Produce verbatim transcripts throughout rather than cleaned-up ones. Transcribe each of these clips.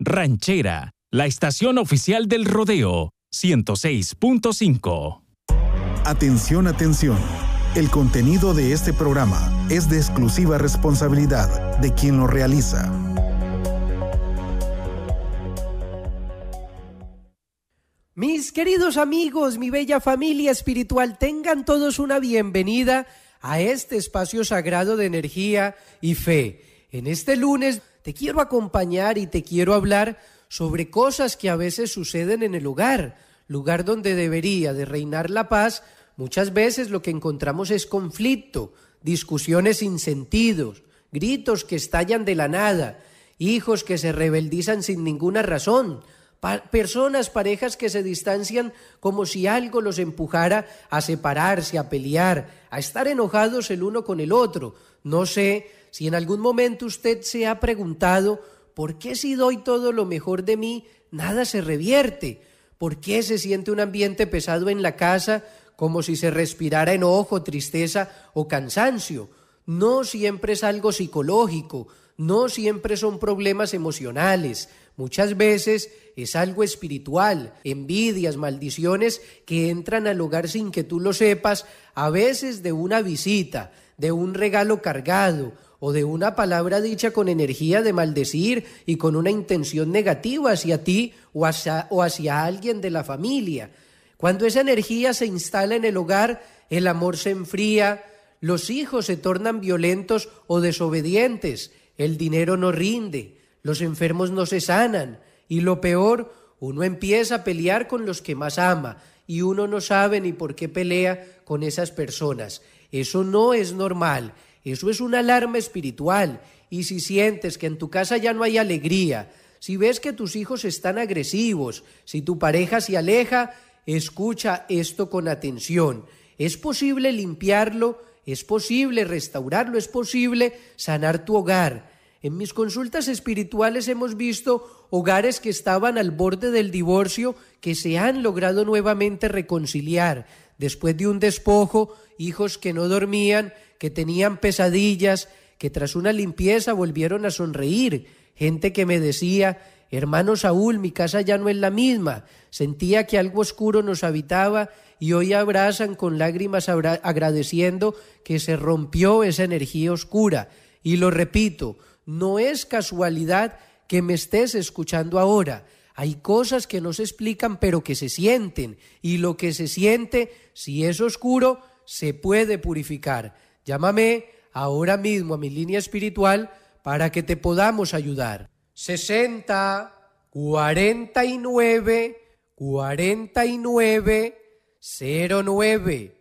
Ranchera, la estación oficial del rodeo, ciento seis punto cinco. Atención, atención. El contenido de este programa es de exclusiva responsabilidad de quien lo realiza. Mis queridos amigos, mi bella familia espiritual, tengan todos una bienvenida a este espacio sagrado de energía y fe. En este lunes te quiero acompañar y te quiero hablar sobre cosas que a veces suceden en el hogar, lugar donde debería de reinar la paz. Muchas veces lo que encontramos es conflicto, discusiones sin sentido, gritos que estallan de la nada, hijos que se rebeldizan sin ninguna razón, pa- personas, parejas que se distancian como si algo los empujara a separarse, a pelear, a estar enojados el uno con el otro. No sé si en algún momento usted se ha preguntado, ¿por qué si doy todo lo mejor de mí, nada se revierte? ¿Por qué se siente un ambiente pesado en la casa, como si se respirara enojo, tristeza o cansancio? No siempre es algo psicológico, no siempre son problemas emocionales. Muchas veces es algo espiritual, envidias, maldiciones que entran al hogar sin que tú lo sepas, a veces de una visita, de un regalo cargado o de una palabra dicha con energía de maldecir y con una intención negativa hacia ti o hacia, o hacia alguien de la familia. Cuando esa energía se instala en el hogar, el amor se enfría, los hijos se tornan violentos o desobedientes, el dinero no rinde, los enfermos no se sanan y lo peor, uno empieza a pelear con los que más ama y uno no sabe ni por qué pelea con esas personas. Eso no es normal, eso es una alarma espiritual. Y si sientes que en tu casa ya no hay alegría, si ves que tus hijos están agresivos, si tu pareja se aleja, escucha esto con atención. Es posible limpiarlo, es posible restaurarlo, es posible sanar tu hogar. En mis consultas espirituales hemos visto hogares que estaban al borde del divorcio, que se han logrado nuevamente reconciliar. Después de un despojo, hijos que no dormían, que tenían pesadillas, que tras una limpieza volvieron a sonreír. Gente que me decía, hermano Saúl, mi casa ya no es la misma. Sentía que algo oscuro nos habitaba y hoy abrazan con lágrimas abra- agradeciendo que se rompió esa energía oscura. Y lo repito, no es casualidad que me estés escuchando ahora. Hay cosas que no se explican pero que se sienten, y lo que se siente, si es oscuro, se puede purificar. Llámame ahora mismo a mi línea espiritual para que te podamos ayudar. sesenta, cuarenta y nueve, cuarenta y nueve, cero nueve.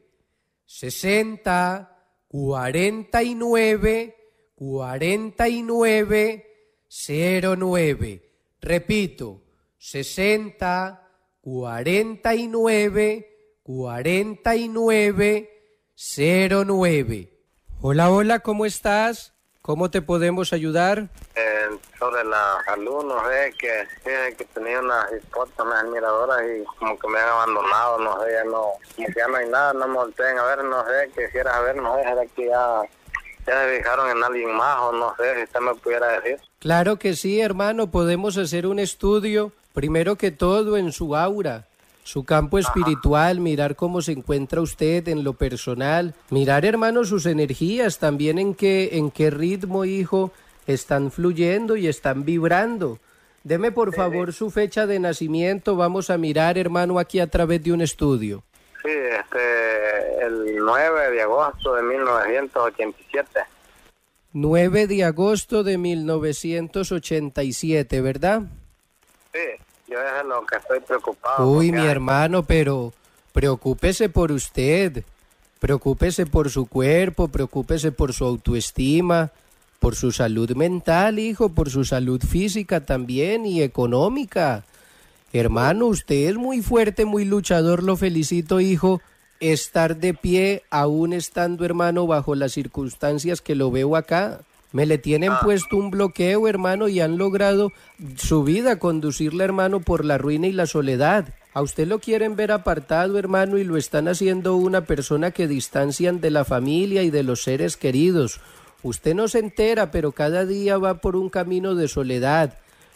sesenta, cuarenta y nueve, cuarenta y nueve, cero nueve. Repito, sesenta, cuarenta y nueve, cuarenta y nueve, cero nueve. Hola, hola, ¿cómo estás? ¿Cómo te podemos ayudar? Eh, sobre la salud, no sé, que, que, que tenía unas hipotas, unas admiradoras y como que me han abandonado, no sé, ya no, como que ya no hay nada, no me volteen a ver, no sé, quisiera saber, no sé, era que ya, ya se fijaron en alguien más o no sé, si usted me pudiera decir. Claro que sí, hermano, podemos hacer un estudio, primero que todo en su aura, su campo espiritual, mirar cómo se encuentra usted en lo personal, mirar, hermano, sus energías, también en qué, en qué ritmo, hijo, están fluyendo y están vibrando. Deme, por favor, su fecha de nacimiento, vamos a mirar, hermano, aquí a través de un estudio. Sí, este, el nueve de agosto de mil novecientos ochenta y siete. nueve de agosto de mil novecientos ochenta y siete, ¿verdad? Sí. Yo es lo que estoy preocupado. Uy, mi hay... hermano, pero preocúpese por usted, preocúpese por su cuerpo, preocúpese por su autoestima, por su salud mental, hijo, por su salud física también y económica. Hermano, usted es muy fuerte, muy luchador, lo felicito, hijo. Estar de pie, aún estando, hermano, bajo las circunstancias que lo veo acá. Me le tienen ah. puesto un bloqueo, hermano, y han logrado su vida conducirle, hermano, por la ruina y la soledad. A usted lo quieren ver apartado, hermano, y lo están haciendo una persona que distancian de la familia y de los seres queridos. Usted no se entera, pero cada día va por un camino de soledad.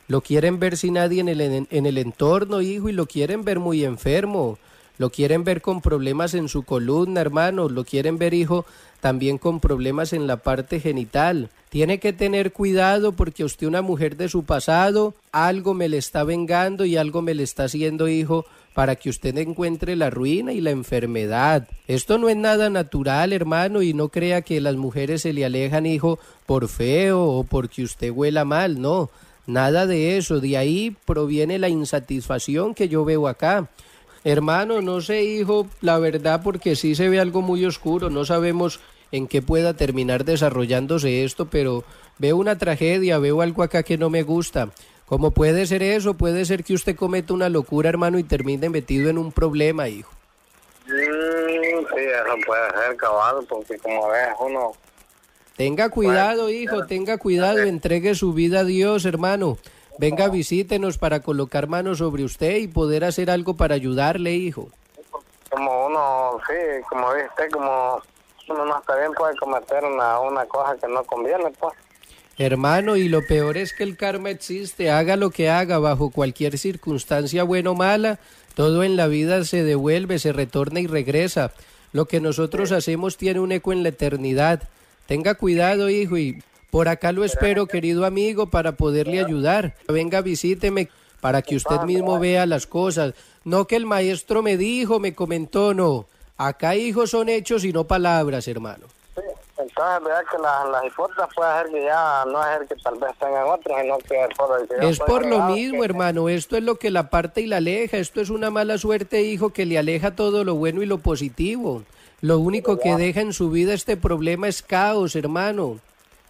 Lo quieren ver sin nadie en el, en, en el entorno, hijo, y lo quieren ver muy enfermo. Lo quieren ver con problemas en su columna, hermano. Lo quieren ver, hijo, también con problemas en la parte genital. Tiene que tener cuidado porque usted, una mujer de su pasado, algo me le está vengando y algo me le está haciendo, hijo, para que usted encuentre la ruina y la enfermedad. Esto no es nada natural, hermano, y no crea que las mujeres se le alejan, hijo, por feo o porque usted huela mal, no. Nada de eso. De ahí proviene la insatisfacción que yo veo acá. Hermano, no sé, hijo, la verdad, porque sí se ve algo muy oscuro, no sabemos en qué pueda terminar desarrollándose esto, pero veo una tragedia, veo algo acá que no me gusta. ¿Cómo puede ser eso? Puede ser que usted cometa una locura, hermano, y termine metido en un problema, hijo. Mm, sí, eso puede ser, cabal, porque como ves, uno... Tenga cuidado, hijo, tenga cuidado, entregue su vida a Dios, hermano. Venga, visítenos para colocar manos sobre usted y poder hacer algo para ayudarle, hijo. Como uno, sí, como viste, como uno no está bien, puede cometer una, una cosa que no conviene, pues. Hermano, y lo peor es que el karma existe, haga lo que haga, bajo cualquier circunstancia buena o mala, todo en la vida se devuelve, se retorna y regresa. Lo que nosotros hacemos tiene un eco en la eternidad. Tenga cuidado, hijo, y por acá lo espero, querido amigo, para poderle ayudar. Venga, visíteme para que usted mismo vea las cosas. No que el maestro me dijo, me comentó, no. Acá, hijos, son hechos y no palabras, hermano. Sí, entonces, vea que las, las hipótesis puede ser que ya no es el que tal vez tengan otros, sino que es por el que es por lo mismo, que... hermano. Esto es lo que la parte y la aleja. Esto es una mala suerte, hijo, que le aleja todo lo bueno y lo positivo. Lo único que deja en su vida este problema es caos, hermano.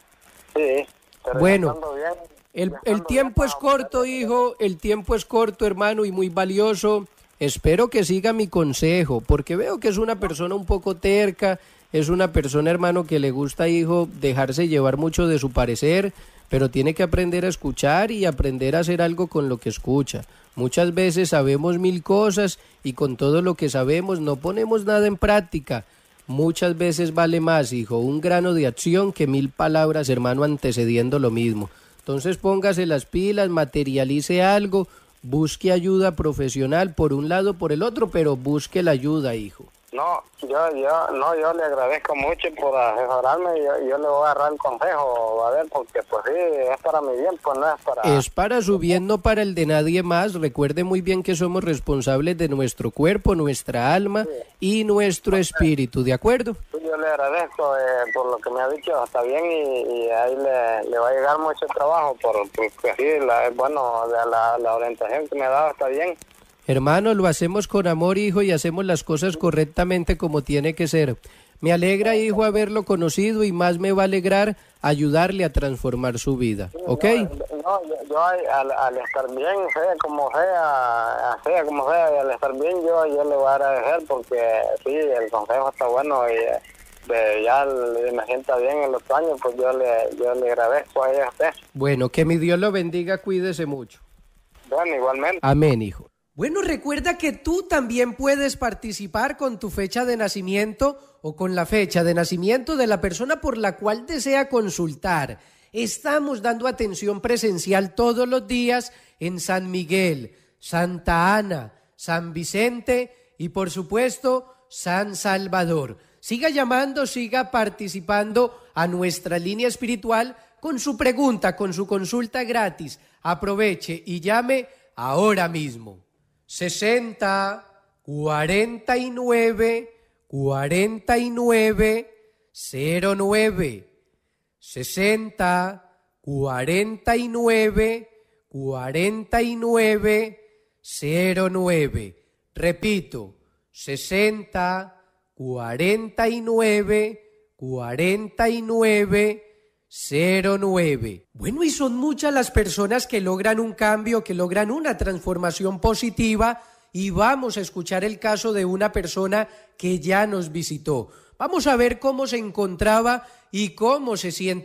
Sí, pero bueno, bien, el, el tiempo es corto, hijo, el tiempo es corto, hermano, y muy valioso. Espero que siga mi consejo, porque veo que es una persona un poco terca, es una persona, hermano, que le gusta, hijo, dejarse llevar mucho de su parecer, pero tiene que aprender a escuchar y aprender a hacer algo con lo que escucha. Muchas veces sabemos mil cosas y con todo lo que sabemos no ponemos nada en práctica. Muchas veces vale más, hijo, un grano de acción que mil palabras, hermano, antecediendo lo mismo. Entonces póngase las pilas, materialice algo, busque ayuda profesional por un lado, por el otro, pero busque la ayuda, hijo. No, yo, yo, no, yo le agradezco mucho por asesorarme, yo, yo le voy a agarrar el consejo, a ver, porque pues sí, es para mi bien, pues no es para... Es para su bien, no para el de nadie más. Recuerde muy bien que somos responsables de nuestro cuerpo, nuestra alma sí. y nuestro espíritu, ¿de acuerdo? Sí, yo le agradezco eh, por lo que me ha dicho, está bien, y, y ahí le, le va a llegar mucho trabajo, por, porque sí, la, bueno, la, la, la orientación que me ha dado está bien. Hermano, lo hacemos con amor, hijo, y hacemos las cosas correctamente como tiene que ser. Me alegra, hijo, haberlo conocido y más me va a alegrar ayudarle a transformar su vida, ¿ok? No, no yo, yo al, al estar bien, sea como sea, sea como sea, y al estar bien yo, yo le voy a agradecer porque sí, el consejo está bueno y de, ya le, me sienta bien en los años, pues yo le, yo le agradezco a ella a usted. Bueno, que mi Dios lo bendiga, cuídese mucho. Bueno, igualmente. Amén, hijo. Bueno, recuerda que tú también puedes participar con tu fecha de nacimiento o con la fecha de nacimiento de la persona por la cual desea consultar. Estamos dando atención presencial todos los días en San Miguel, Santa Ana, San Vicente y por supuesto San Salvador. Siga llamando, siga participando a nuestra línea espiritual con su pregunta, con su consulta gratis. Aproveche y llame ahora mismo. sesenta, cuarenta y nueve, cuarenta y nueve, cero nueve. sesenta, cuarenta y nueve, cuarenta y nueve, cero nueve. Repito, sesenta, cuarenta y nueve, cuarenta y nueve, cero nueve. Bueno, y son muchas las personas que logran un cambio, que logran una transformación positiva, y vamos a escuchar el caso de una persona que ya nos visitó. Vamos a ver cómo se encontraba y cómo se siente